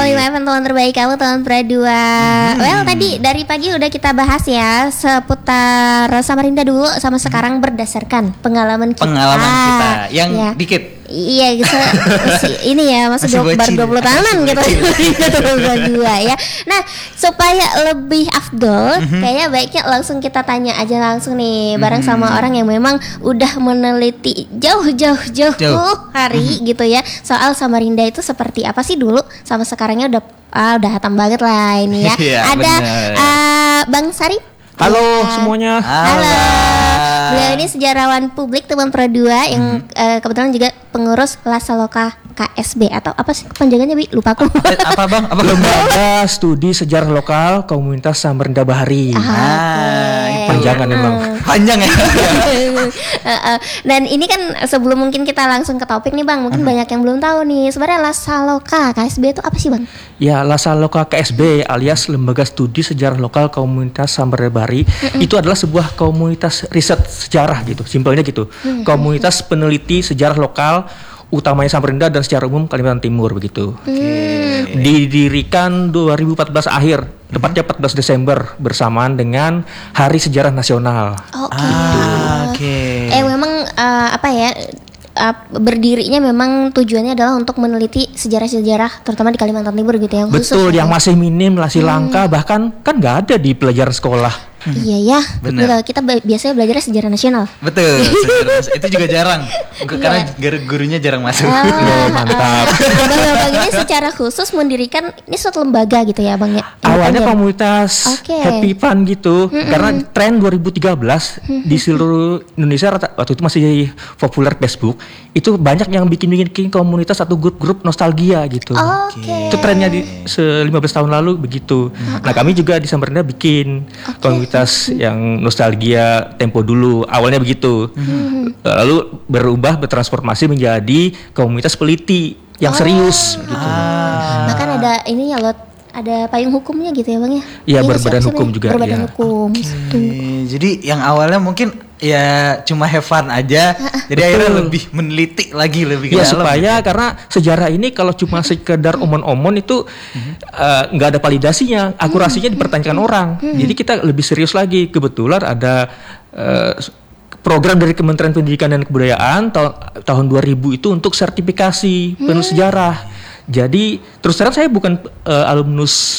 105 teman terbaik kamu tahun Pradua. Well, tadi dari pagi udah kita bahas ya seputar Samarinda dulu sama sekarang berdasarkan pengalaman kita. Yang dikit. Iya gitu. Ini ya masih baru 20 tahunan gitu. 22 ya. Nah, supaya lebih afdol, kayaknya baiknya langsung kita tanya aja langsung nih bareng sama orang yang memang udah meneliti jauh hari gitu ya soal Samarinda itu seperti apa sih dulu sama sekarangnya udah hatam banget lah ini ya. Ada Bang Sarip. Halo semuanya. Halo. Beliau ini sejarawan publik teman Pro 2 yang kebetulan juga pengurus Lasaloka KSB atau apa sih kepanjangannya, Bi? Lupa aku. Apa Bang? Lembaga Studi Sejarah Lokal Komunitas Samarinda Bahari. Panjangan memang. Panjang ya. Dan ini kan sebelum mungkin kita langsung ke topik nih Bang, mungkin banyak yang belum tahu nih sebenarnya Lasaloka KSB itu apa sih Bang? Ya, Lasaloka KSB alias Lembaga Studi Sejarah Lokal Komunitas Samarinda Bahari itu adalah sebuah komunitas riset sejarah gitu, simpelnya gitu. Komunitas peneliti sejarah lokal utamanya Samarinda dan secara umum Kalimantan Timur begitu. Didirikan 2014 akhir, tepatnya 14 Desember bersamaan dengan Hari Sejarah Nasional. Memang berdirinya memang tujuannya adalah untuk meneliti sejarah-sejarah terutama di Kalimantan Timur gitu yang khusus. Betul, yang masih minim, masih langka, bahkan kan nggak ada di pelajaran sekolah. Iya ya, betul. Kita biasanya belajar sejarah nasional. Betul, itu juga jarang. Karena gurunya jarang masuk. Mantap. Bang ini secara khusus mendirikan ini suatu lembaga gitu ya Bang ya. Awalnya komunitas happy fun gitu. Karena tren 2013 di seluruh Indonesia waktu itu masih populer Facebook. Itu banyak yang bikin komunitas atau grup-grup nostalgia gitu. Itu trennya di 15 tahun lalu begitu. Nah, kami juga di Samarinda bikin komunitas yang nostalgia tempo dulu. Awalnya begitu. Lalu berubah bertransformasi menjadi komunitas peliti yang serius gitu. Bahkan ada ini ya loh, ada payung hukumnya gitu ya Bang ya. Iya, berbadan hukum juga. Berbadan hukum gitu. Jadi yang awalnya mungkin ya cuma have fun aja. Jadi akhirnya lebih meneliti lagi lebih ya, dalam. supaya karena sejarah ini kalau cuma sekedar omon-omon itu nggak ada validasinya, akurasinya dipertanyakan orang. Jadi kita lebih serius lagi. Kebetulan ada program dari Kementerian Pendidikan dan Kebudayaan tahun 2000 itu untuk sertifikasi penulis sejarah. Jadi terus terang saya bukan alumnus